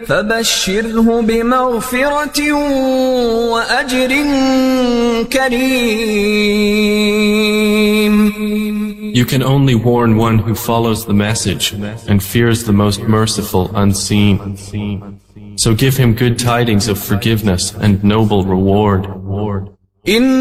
فبشره بمغفرة وأجر كريم. You can only warn one who follows the message and fears the most merciful unseen. So give him good tidings of forgiveness and noble reward.